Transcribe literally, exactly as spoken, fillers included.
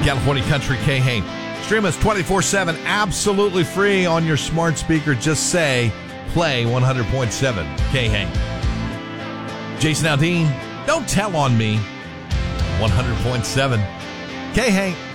California Country K-Hank. Stream us twenty-four seven, absolutely free on your smart speaker. Just say, play one hundred point seven K-Hank. Jason Aldean, don't tell on me. one hundred point seven K-Hank.